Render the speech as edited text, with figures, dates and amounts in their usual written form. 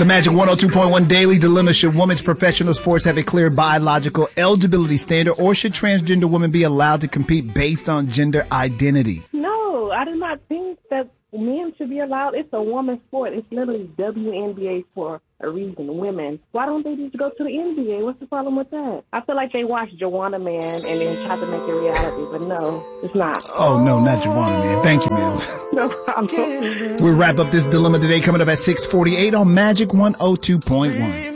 The Magic 102.1 Daily Dilemma. Should women's professional sports have a clear biological eligibility standard, or should transgender women be allowed to compete based on gender identity? No, I do not think that men should be allowed. It's a woman's sport. It's literally WNBA for a reason. Women. Why don't they just go to the NBA? What's the problem with that? I feel like they watched Joanna Man and then tried to make it reality, but no, it's not. Oh, no, not Joanna Man. Thank you, Mel. No problem. We'll wrap up this dilemma today coming up at 6:48 on Magic 102.1.